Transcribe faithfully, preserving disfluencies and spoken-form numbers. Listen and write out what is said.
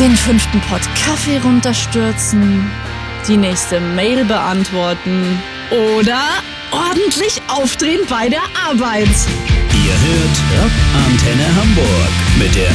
Den fünften Pott Kaffee runterstürzen, die nächste Mail beantworten oder ordentlich aufdrehen bei der Arbeit. Ihr hört Rock Antenne Hamburg mit der